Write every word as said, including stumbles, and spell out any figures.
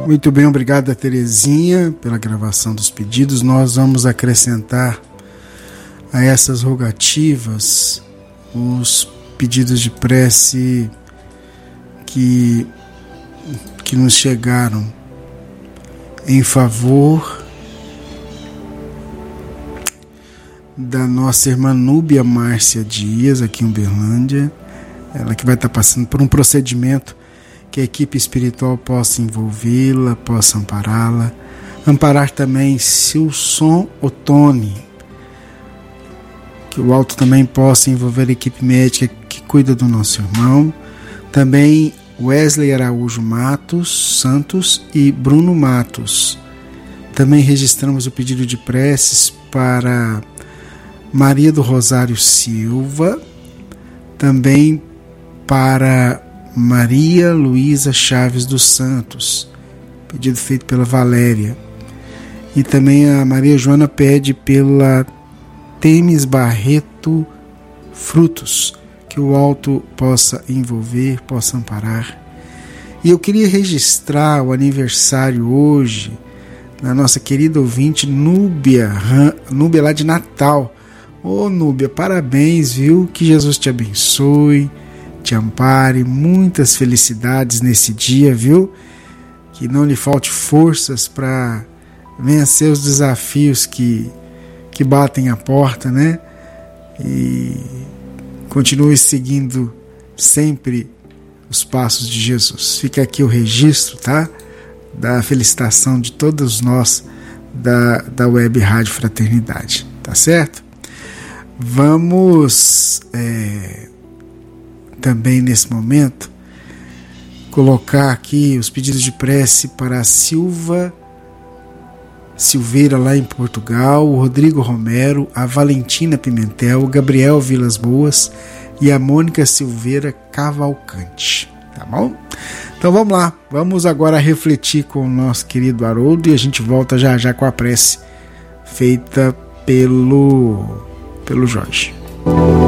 Muito bem, obrigado a Terezinha pela gravação dos pedidos. Nós vamos acrescentar a essas rogativas os pedidos de prece que, que nos chegaram em favor da nossa irmã Núbia Márcia Dias, aqui em Uberlândia. Ela que vai estar passando por um procedimento que a equipe espiritual possa envolvê-la, possa ampará-la. Amparar também Silson Ottoni, que o alto também possa envolver a equipe médica que cuida do nosso irmão. Também Wesley Araújo Matos Santos e Bruno Matos. Também registramos o pedido de preces para Maria do Rosário Silva, também para Maria Luísa Chaves dos Santos, pedido feito pela Valéria. E também a Maria Joana pede pela Temes Barreto Frutos, que o alto possa envolver, possa amparar. E eu queria registrar o aniversário hoje da nossa querida ouvinte Núbia, Núbia lá de Natal. Ô oh, Núbia, parabéns, viu? Que Jesus te abençoe, te ampare, muitas felicidades nesse dia, viu? Que não lhe falte forças para vencer os desafios que, que batem a porta, né? E continue seguindo sempre os passos de Jesus. Fica aqui o registro, tá? Da felicitação de todos nós da, da Web Rádio Fraternidade, tá certo? Vamos é, também nesse momento colocar aqui os pedidos de prece para a Silva Silveira lá em Portugal, o Rodrigo Romero, a Valentina Pimentel, o Gabriel Vilas Boas e a Mônica Silveira Cavalcante, tá bom? Então vamos lá, vamos agora refletir com o nosso querido Haroldo e a gente volta já já com a prece feita pelo pelo Jorge.